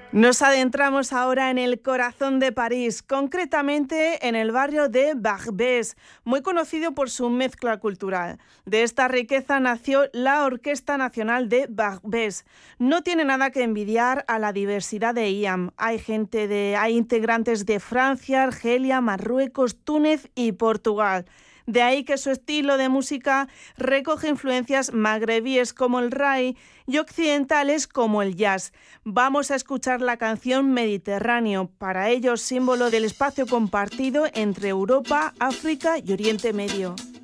Nos adentramos ahora en el corazón de París, concretamente en el barrio de Barbès, muy conocido por su mezcla cultural. De esta riqueza nació la Orquesta Nacional de Barbès. No tiene nada que envidiar a la diversidad de IAM. Hay integrantes de Francia, Argelia, Marruecos, Túnez y Portugal. De ahí que su estilo de música recoge influencias magrebíes como el rai y occidentales como el jazz. Vamos a escuchar la canción Mediterráneo, para ellos símbolo del espacio compartido entre Europa, África y Oriente Medio.